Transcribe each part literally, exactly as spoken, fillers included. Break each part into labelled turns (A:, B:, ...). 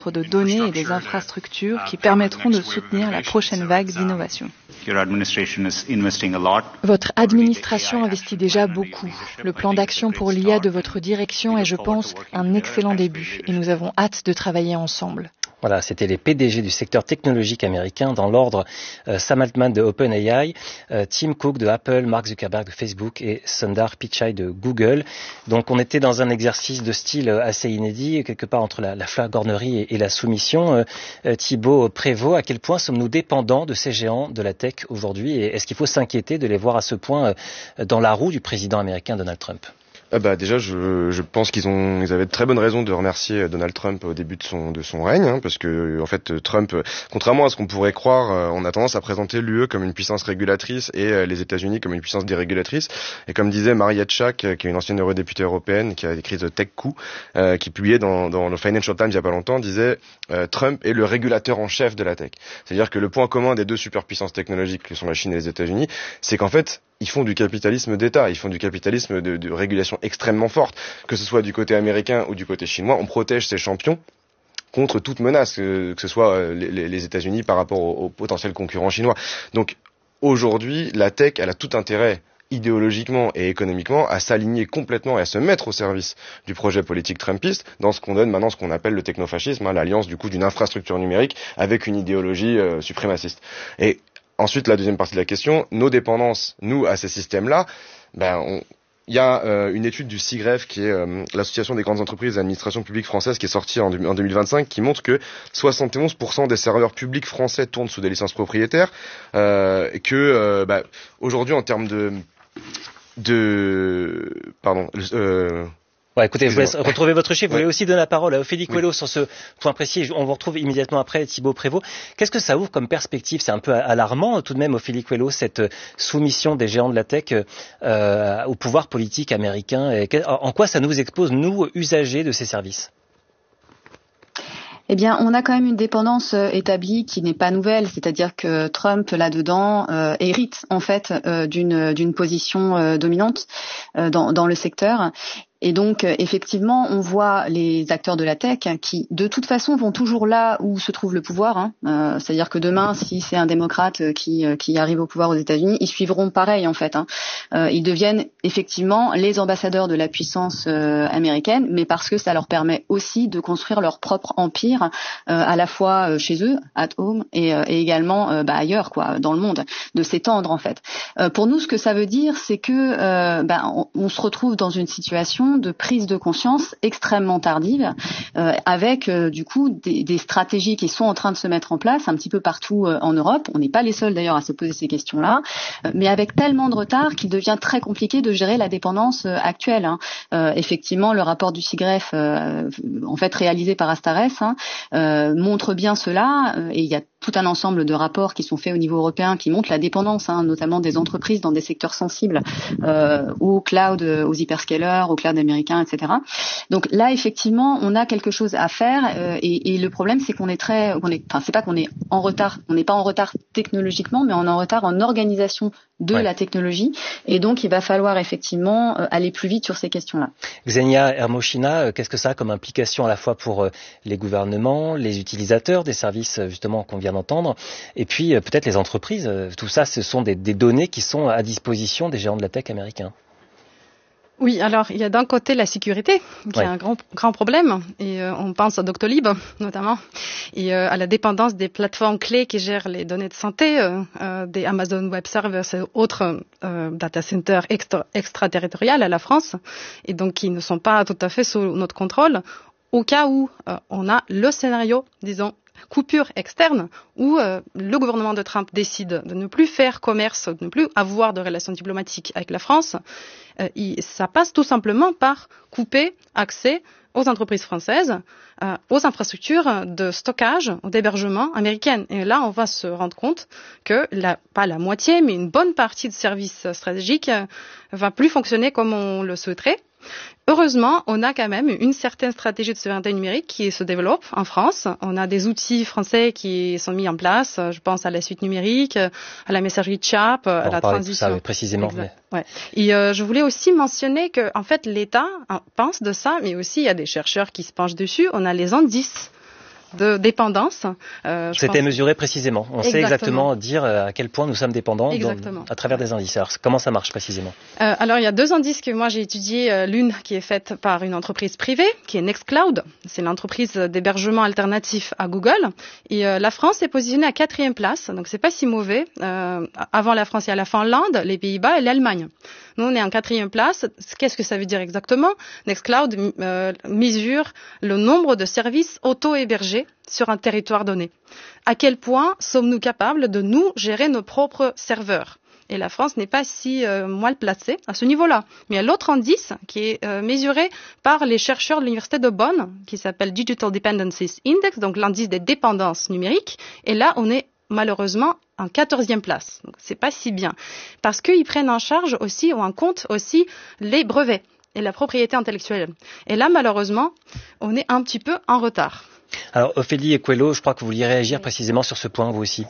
A: de données et des infrastructures qui permettront de soutenir la prochaine vague d'innovation.
B: Votre administration investit déjà beaucoup. Le plan d'action pour l'I A de votre direction est, je pense, un excellent début et nous avons hâte de travailler ensemble.
C: Voilà, c'était les P D G du secteur technologique américain dans l'ordre euh, Sam Altman de OpenAI, euh, Tim Cook de Apple, Mark Zuckerberg de Facebook et Sundar Pichai de Google. Donc on était dans un exercice de style assez inédit, quelque part entre la, la flagornerie et, et la soumission. Euh, euh, Thibaut Prévost, à quel point sommes-nous dépendants de ces géants de la tech aujourd'hui et est-ce qu'il faut s'inquiéter de les voir à ce point euh, dans la roue du président américain Donald Trump ?
D: Ah bah déjà, je, je pense qu'ils ont, ils avaient de très bonnes raisons de remercier Donald Trump au début de son de son règne, hein, parce que en fait Trump, contrairement à ce qu'on pourrait croire, on a tendance à présenter l'U E comme une puissance régulatrice et les États-Unis comme une puissance dérégulatrice. Et comme disait Mariette Schaak, qui est une ancienne eurodéputée européenne, qui a écrit The Tech Coup, euh, qui publiait dans, dans le Financial Times il y a pas longtemps, disait euh, Trump est le régulateur en chef de la tech. C'est-à-dire que le point commun des deux superpuissances technologiques que sont la Chine et les États-Unis, c'est qu'en fait ils font du capitalisme d'État, ils font du capitalisme de, de régulation extrêmement forte, que ce soit du côté américain ou du côté chinois. On protège ces champions contre toute menace, que, que ce soit les, les États-Unis par rapport aux, aux potentiels concurrents chinois. Donc aujourd'hui, la tech, elle a tout intérêt idéologiquement et économiquement à s'aligner complètement et à se mettre au service du projet politique trumpiste dans ce qu'on donne maintenant ce qu'on appelle le technofascisme, hein, l'alliance du coup d'une infrastructure numérique avec une idéologie euh, suprémaciste. Et ensuite, la deuxième partie de la question, nos dépendances, nous, à ces systèmes-là, ben, on, il y a euh, une étude du SIGREF, qui est euh, l'association des grandes entreprises d'administration publique française, qui est sortie en, en deux mille vingt-cinq, qui montre que soixante et onze pour cent des serveurs publics français tournent sous des licences propriétaires, euh, et que euh, bah, aujourd'hui, en termes de, de, pardon, euh,
C: Ouais, écoutez, je vous laisse retrouver votre chiffre. Vous voulez aussi donner la parole à Ophélie Coelho oui. sur ce point précis. On vous retrouve immédiatement après Thibaut Prévost. Qu'est-ce que ça ouvre comme perspective ? C'est un peu alarmant tout de même, Ophélie Coelho, cette soumission des géants de la tech euh, au pouvoir politique américain. Et en quoi ça nous expose, nous, usagers de ces services ?
E: Eh bien, on a quand même une dépendance euh, établie qui n'est pas nouvelle, c'est-à-dire que Trump, là-dedans, euh, hérite en fait euh, d'une d'une position euh, dominante euh, dans dans le secteur. Et donc, effectivement, on voit les acteurs de la tech qui, de toute façon, vont toujours là où se trouve le pouvoir. Hein. Euh, c'est-à-dire que demain, si c'est un démocrate qui, qui arrive au pouvoir aux États-Unis, ils suivront pareil, en fait. Hein. Euh, ils deviennent effectivement les ambassadeurs de la puissance euh, américaine, mais parce que ça leur permet aussi de construire leur propre empire, euh, à la fois chez eux, at home, et, euh, et également euh, bah, ailleurs, quoi, dans le monde, de s'étendre, en fait. Euh, pour nous, ce que ça veut dire, c'est que euh, bah, on, on se retrouve dans une situation de prise de conscience extrêmement tardive, euh, avec euh, du coup des, des stratégies qui sont en train de se mettre en place un petit peu partout euh, en Europe. On n'est pas les seuls d'ailleurs à se poser ces questions-là, euh, mais avec tellement de retard qu'il devient très compliqué de gérer la dépendance euh, actuelle. Hein. Euh, effectivement, le rapport du SIGREF, euh, en fait réalisé par Astares, hein, euh, montre bien cela, euh, et il y a tout un ensemble de rapports qui sont faits au niveau européen qui montrent la dépendance, hein, notamment des entreprises dans des secteurs sensibles euh, au cloud, aux hyperscalers, au cloud américain, et cetera. Donc là, effectivement, on a quelque chose à faire euh, et, et le problème, c'est qu'on est très, on est, enfin, c'est pas qu'on est en retard, on n'est pas en retard technologiquement, mais on est en retard en organisation de ouais. la technologie, et donc il va falloir effectivement euh, aller plus vite sur ces questions-là.
C: Xenia Hermochina, qu'est-ce que ça a comme implication à la fois pour euh, les gouvernements, les utilisateurs des services justement qu'on vient d'entendre, et puis euh, peut-être les entreprises. Tout ça, ce sont des, des données qui sont à disposition des géants de la tech américains.
F: Oui, alors il y a d'un côté la sécurité, qui ouais. est un grand, grand problème, et euh, on pense à Doctolib notamment, et euh, à la dépendance des plateformes clés qui gèrent les données de santé, euh, euh, des Amazon Web Services et autres euh, data centers extra, extraterritoriales à la France, et donc qui ne sont pas tout à fait sous notre contrôle, au cas où euh, on a le scénario, disons, coupure externe où euh, le gouvernement de Trump décide de ne plus faire commerce, de ne plus avoir de relations diplomatiques avec la France. Euh, il, ça passe tout simplement par couper accès aux entreprises françaises, euh, aux infrastructures de stockage, d'hébergement américaines. Et là, on va se rendre compte que la, pas la moitié, mais une bonne partie de services stratégiques euh, va plus fonctionner comme on le souhaiterait. Heureusement, on a quand même une certaine stratégie de souveraineté numérique qui se développe en France. On a des outils français qui sont mis en place. Je pense à la suite numérique, à la messagerie chat, à la transition.
C: Ça, oui, précisément. Mais...
F: Ouais. Et euh, je voulais aussi mentionner que, en fait, l'État pense de ça, mais aussi il y a des chercheurs qui se penchent dessus. On a les indices de dépendance.
C: Euh, C'était pense... mesuré précisément. On exactement. sait exactement dire à quel point nous sommes dépendants dans, à travers des indices. Alors, comment ça marche précisément?
F: euh, Alors, il y a deux indices que moi j'ai étudiés. Euh, l'une qui est faite par une entreprise privée, qui est Nextcloud. C'est l'entreprise d'hébergement alternatif à Google. Et euh, la France est positionnée à quatrième place, donc c'est pas si mauvais. Euh, avant la France, il y a la Finlande, les Pays-Bas et l'Allemagne. Nous, on est en quatrième place. Qu'est-ce que ça veut dire exactement? Nextcloud euh, mesure le nombre de services auto-hébergés sur un territoire donné. À quel point sommes-nous capables de nous gérer nos propres serveurs? Et la France n'est pas si euh, mal placée à ce niveau-là. Mais il y a l'autre indice qui est euh, mesuré par les chercheurs de l'Université de Bonn, qui s'appelle Digital Dependencies Index, donc l'indice des dépendances numériques. Et là, on est malheureusement en quatorzième place. Donc, c'est pas si bien. Parce qu'ils prennent en charge aussi, ou en compte aussi, les brevets et la propriété intellectuelle. Et là, malheureusement, on est un petit peu en retard.
C: Alors, Ophélie Equello, je crois que vous vouliez réagir précisément sur ce point, vous aussi.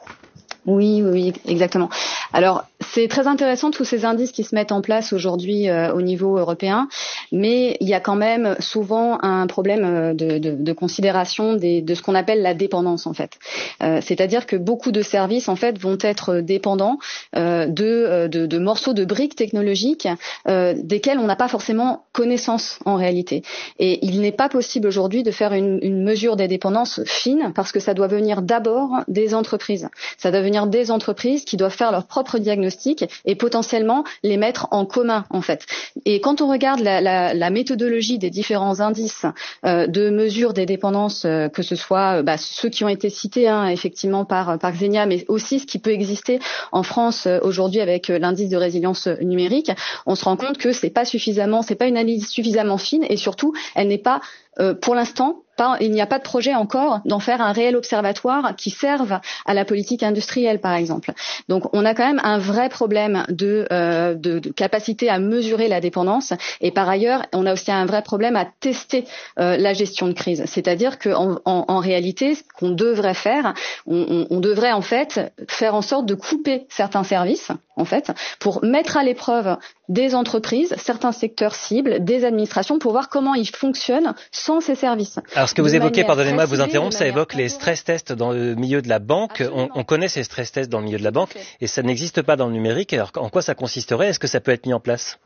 E: Oui, oui, exactement. Alors, c'est très intéressant tous ces indices qui se mettent en place aujourd'hui euh, au niveau européen, mais il y a quand même souvent un problème de, de, de considération des, de ce qu'on appelle la dépendance en fait. Euh, c'est-à-dire que beaucoup de services en fait vont être dépendants euh, de, de, de morceaux de briques technologiques euh, desquels on n'a pas forcément connaissance en réalité. Et il n'est pas possible aujourd'hui de faire une, une mesure des dépendances fine parce que ça doit venir d'abord des entreprises. Ça doit venir des entreprises qui doivent faire leur propre diagnostic et potentiellement les mettre en commun en fait. Et quand on regarde la, la, la méthodologie des différents indices euh, de mesure des dépendances, euh, que ce soit euh, bah, ceux qui ont été cités hein, effectivement par, par Xenia, mais aussi ce qui peut exister en France euh, aujourd'hui avec euh, l'indice de résilience numérique, on se rend compte que c'est pas suffisamment, c'est pas une analyse suffisamment fine et surtout elle n'est pas euh, pour l'instant Pas, il n'y a pas de projet encore d'en faire un réel observatoire qui serve à la politique industrielle, par exemple. Donc, on a quand même un vrai problème de, euh, de, de capacité à mesurer la dépendance. Et par ailleurs, on a aussi un vrai problème à tester euh, la gestion de crise. C'est-à-dire qu'en en, en réalité, ce qu'on devrait faire, on, on, on devrait en fait faire en sorte de couper certains services, en fait, pour mettre à l'épreuve des entreprises, certains secteurs cibles, des administrations, pour voir comment ils fonctionnent sans ces services.
C: Alors, ce que vous évoquez, pardonnez-moi de vous interrompre, ça évoque les stress tests dans le milieu de la banque. On, on connaît ces stress tests dans le milieu de la banque et ça n'existe pas dans le numérique. Alors, en quoi ça consisterait? Est-ce que ça peut être mis en place?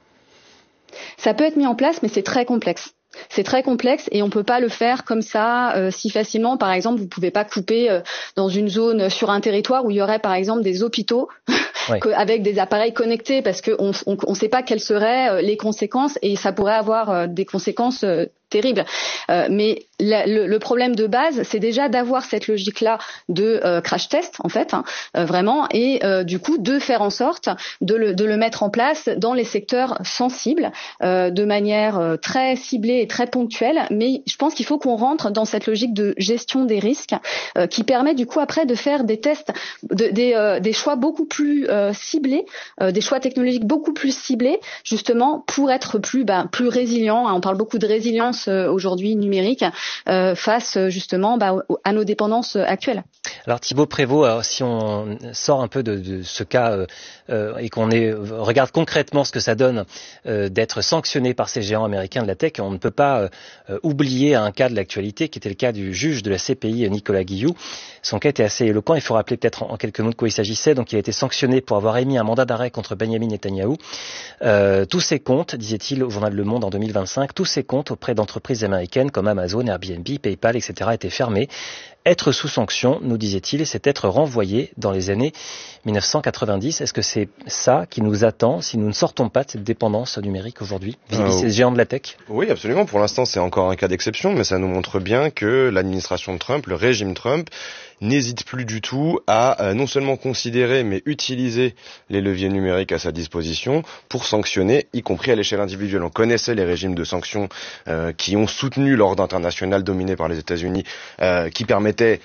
E: Ça peut être mis en place, mais c'est très complexe. C'est très complexe et on peut pas le faire comme ça euh, si facilement. Par exemple, vous pouvez pas couper euh, dans une zone sur un territoire où il y aurait par exemple des hôpitaux ouais. avec des appareils connectés parce que on on, on sait pas quelles seraient euh, les conséquences et ça pourrait avoir euh, des conséquences euh, terrible. Euh, mais la, le, le problème de base, c'est déjà d'avoir cette logique-là de euh, crash test, en fait, hein, euh, vraiment, et euh, du coup de faire en sorte de le, de le mettre en place dans les secteurs sensibles, euh, de manière euh, très ciblée et très ponctuelle. Mais je pense qu'il faut qu'on rentre dans cette logique de gestion des risques, euh, qui permet du coup après de faire des tests, de, des, euh, des choix beaucoup plus euh, ciblés, euh, des choix technologiques beaucoup plus ciblés, justement pour être plus, ben, plus résilient. Hein, on parle beaucoup de résilience aujourd'hui numérique euh, face justement bah, à nos dépendances actuelles.
C: Alors Thibaut Prévost, alors, si on sort un peu de, de ce cas euh, euh, et qu'on est, regarde concrètement ce que ça donne euh, d'être sanctionné par ces géants américains de la tech, on ne peut pas euh, oublier un cas de l'actualité qui était le cas du juge de la C P I, Nicolas Guillou. Son cas était assez éloquent, il faut rappeler peut-être en, en quelques mots de quoi il s'agissait. Donc il a été sanctionné pour avoir émis un mandat d'arrêt contre Benyamin Netanyahou. Euh, tous ses comptes, disait-il au journal Le Monde en deux mille vingt-cinq, tous ses comptes auprès d'entreprises américaines comme Amazon, Airbnb, PayPal, et cetera étaient fermés. Être sous sanction, nous disait-il, c'est être renvoyé dans les années dix-neuf cent quatre-vingt-dix. Est-ce que c'est ça qui nous attend si nous ne sortons pas de cette dépendance numérique aujourd'hui vis-à-vis de ces géants de la tech?
D: Oui, absolument. Pour l'instant, c'est encore un cas d'exception, mais ça nous montre bien que l'administration de Trump, le régime Trump, n'hésite plus du tout à euh, non seulement considérer, mais utiliser les leviers numériques à sa disposition pour sanctionner, y compris à l'échelle individuelle. On connaissait les régimes de sanctions euh, qui ont soutenu l'ordre international dominé par les États-Unis, euh, qui permettaient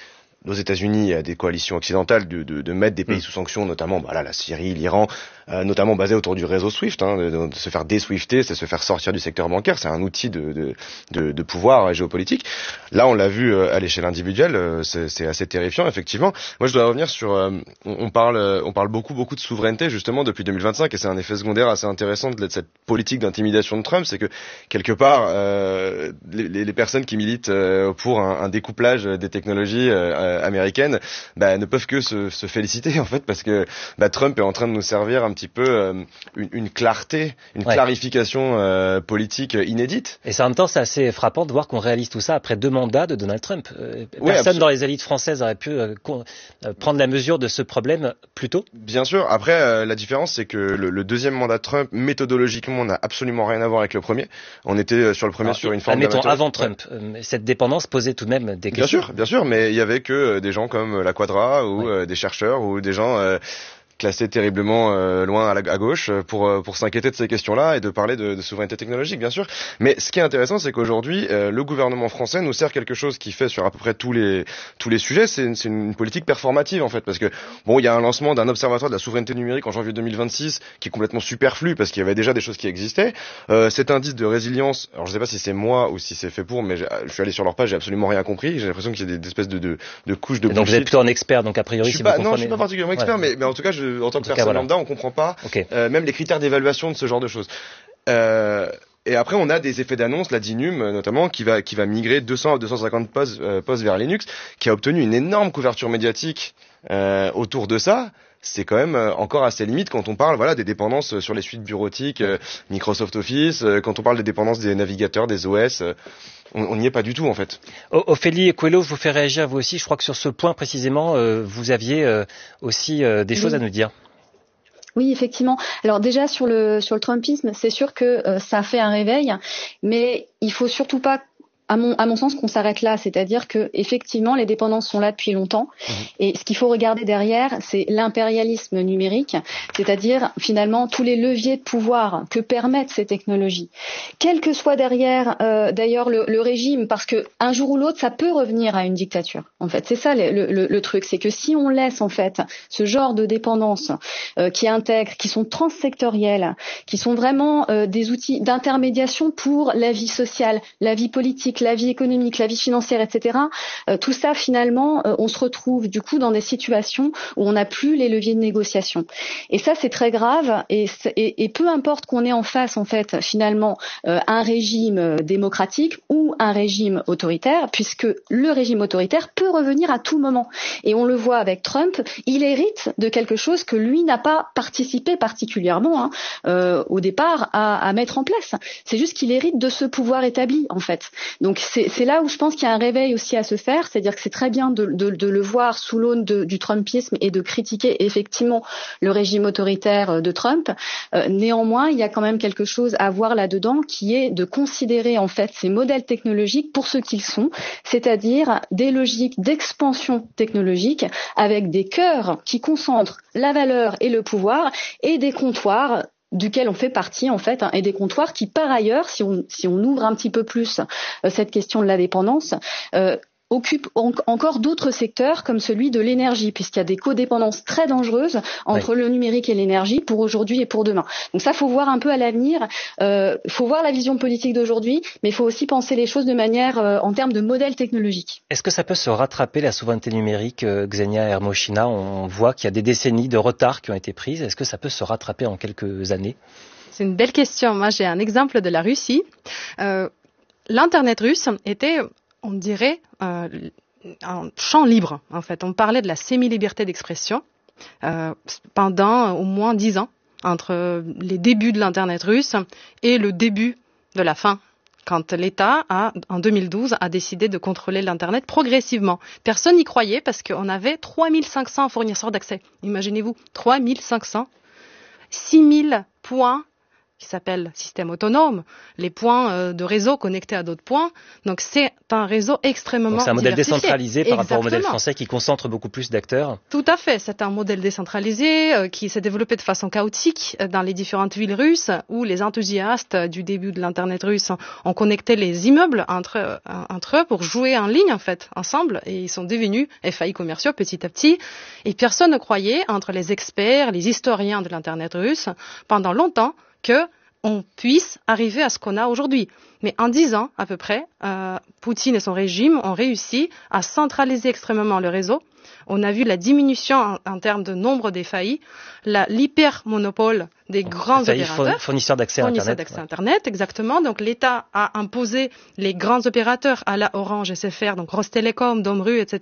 D: aux États-Unis et à des coalitions occidentales de, de, de mettre des pays mmh. sous sanctions, notamment bah là, la Syrie, l'Iran, euh, notamment basé autour du réseau SWIFT, hein, de, de se faire dé-swifter, c'est se faire sortir du secteur bancaire, c'est un outil de, de, de, de pouvoir géopolitique. Là, on l'a vu euh, à l'échelle individuelle, euh, c'est, c'est assez terrifiant, effectivement. Moi, je dois revenir sur, euh, on, on parle, on parle beaucoup, beaucoup de souveraineté justement depuis deux mille vingt-cinq, et c'est un effet secondaire assez intéressant de cette politique d'intimidation de Trump, c'est que quelque part, euh, les, les personnes qui militent euh, pour un, un découplage des technologies euh, américaines bah, ne peuvent que se, se féliciter en fait, parce que bah, Trump est en train de nous servir un petit peu euh, une, une clarté, une ouais. clarification euh, politique inédite.
C: Et ça, en même temps, c'est assez frappant de voir qu'on réalise tout ça après deux mandats de Donald Trump. Euh, personne ouais, absolument. Dans les élites françaises aurait pu euh, con, euh, prendre la mesure de ce problème plus tôt.
D: Bien sûr. Après, euh, la différence, c'est que le, le deuxième mandat de Trump, méthodologiquement, n'a absolument rien à voir avec le premier. On était sur le premier Alors, sur une forme
C: admettons, avant Trump, ouais. cette dépendance posait tout de même des questions.
D: Bien sûr, bien sûr, mais il y avait que des gens comme la Quadra ou ouais. euh, des chercheurs ou des gens euh, classés terriblement euh, loin à, la, à gauche pour euh, pour s'inquiéter de ces questions-là et de parler de, de souveraineté technologique, bien sûr. Mais ce qui est intéressant, c'est qu'aujourd'hui, euh, le gouvernement français nous sert quelque chose qui fait sur à peu près tous les tous les sujets. C'est une, c'est une politique performative en fait, parce que bon, il y a un lancement d'un observatoire de la souveraineté numérique en janvier deux mille vingt-six qui est complètement superflu parce qu'il y avait déjà des choses qui existaient. Euh, cet indice de résilience, alors je sais pas si c'est moi ou si c'est fait pour, mais je suis allé sur leur page, j'ai absolument rien compris. J'ai l'impression qu'il y a des, des espèces de de, de couches de.
C: Et donc vous êtes plutôt un expert, donc a priori
D: je
C: si
D: pas,
C: vous
D: non,
C: comprenez.
D: je suis pas particulièrement expert, ouais. mais mais en tout cas, je en tant que personne lambda, on comprend pas okay. euh, même les critères d'évaluation de ce genre de choses. Euh, et après, on a des effets d'annonce, la Dinum notamment, qui va qui va migrer deux cents à deux cent cinquante postes, euh, postes vers Linux, qui a obtenu une énorme couverture médiatique euh, autour de ça. C'est quand même encore assez limite quand on parle voilà des dépendances sur les suites bureautiques, euh, Microsoft Office, euh, quand on parle des dépendances des navigateurs, des O S. Euh, on n'y est pas du tout en fait.
C: Ophélie Coelho vous fait réagir vous aussi. Je crois que sur ce point précisément, euh, vous aviez euh, aussi euh, des choses oui. à nous dire.
E: Oui, effectivement. Alors déjà sur le sur le Trumpisme, c'est sûr que euh, ça fait un réveil, mais il faut surtout pas À mon, à mon sens, qu'on s'arrête là, c'est-à-dire que effectivement, les dépendances sont là depuis longtemps. Mmh. Et ce qu'il faut regarder derrière, c'est l'impérialisme numérique, c'est-à-dire finalement tous les leviers de pouvoir que permettent ces technologies. Quel que soit derrière, euh, d'ailleurs, le, le régime, parce que un jour ou l'autre, ça peut revenir à une dictature. En fait, c'est ça le, le, le truc, c'est que si on laisse en fait ce genre de dépendances euh, qui intègrent, qui sont transsectorielles, qui sont vraiment euh, des outils d'intermédiation pour la vie sociale, la vie politique, la vie économique, la vie financière, et cetera. Euh, tout ça, finalement, euh, on se retrouve du coup dans des situations où on n'a plus les leviers de négociation. Et ça, c'est très grave. Et, et, et peu importe qu'on ait en face, en fait, finalement, euh, un régime démocratique ou un régime autoritaire, puisque le régime autoritaire peut revenir à tout moment. Et on le voit avec Trump, il hérite de quelque chose que lui n'a pas participé particulièrement hein, euh, au départ à, à mettre en place. C'est juste qu'il hérite de ce pouvoir établi, en fait. Donc c'est, c'est là où je pense qu'il y a un réveil aussi à se faire, c'est-à-dire que c'est très bien de, de, de le voir sous l'aune de, du Trumpisme et de critiquer effectivement le régime autoritaire de Trump. Euh, néanmoins, il y a quand même quelque chose à voir là-dedans qui est de considérer en fait ces modèles technologiques pour ce qu'ils sont, c'est-à-dire des logiques d'expansion technologique avec des cœurs qui concentrent la valeur et le pouvoir et des comptoirs duquel on fait partie en fait, hein, et des comptoirs qui par ailleurs, si on si on ouvre un petit peu plus euh, cette question de la dépendance, euh, occupent en- encore d'autres secteurs comme celui de l'énergie, puisqu'il y a des codépendances très dangereuses entre oui. le numérique et l'énergie pour aujourd'hui et pour demain. Donc ça, faut voir un peu à l'avenir. Euh, faut voir la vision politique d'aujourd'hui, mais il faut aussi penser les choses de manière euh, en termes de modèles technologiques.
C: Est-ce que ça peut se rattraper la souveraineté numérique, euh, Ksenia Hermoshina? On voit qu'il y a des décennies de retard qui ont été prises. Est-ce que ça peut se rattraper en quelques années?
F: C'est une belle question. Moi, j'ai un exemple de la Russie. Euh, l'Internet russe était, on dirait, euh, un champ libre, en fait. On parlait de la semi-liberté d'expression euh, pendant au moins dix ans, entre les débuts de l'Internet russe et le début de la fin, quand l'État, a, en deux mille douze, a décidé de contrôler l'Internet progressivement. Personne n'y croyait parce qu'on avait trois mille cinq cents fournisseurs d'accès. Imaginez-vous, trois mille cinq cents, six mille points qui s'appelle système autonome, les points euh, de réseau connectés à d'autres points. Donc c'est un réseau extrêmement
C: Donc c'est un modèle décentralisé par
F: Exactement.
C: rapport au modèle français qui concentre beaucoup plus d'acteurs.
F: Tout à fait, c'est un modèle décentralisé euh, qui s'est développé de façon chaotique euh, dans les différentes villes russes où les enthousiastes euh, du début de l'internet russe ont connecté les immeubles entre, euh, entre eux pour jouer en ligne en fait ensemble, et ils sont devenus F A I commerciaux petit à petit, et personne ne croyait, entre les experts, les historiens de l'internet russe, pendant longtemps que on puisse arriver à ce qu'on a aujourd'hui. Mais en dix ans, à peu près, euh, Poutine et son régime ont réussi à centraliser extrêmement le réseau. On a vu la diminution en, en termes de nombre des F A I, la, l'hyper-monopole des
C: Donc,
F: grands
C: F A I,
F: opérateurs.
C: Fournisseurs d'accès à
F: Fournisseurs
C: Internet.
F: d'accès à Internet, exactement. Donc l'État a imposé les grands opérateurs à la Orange, S F R, donc Rostelecom, Domru, et cetera,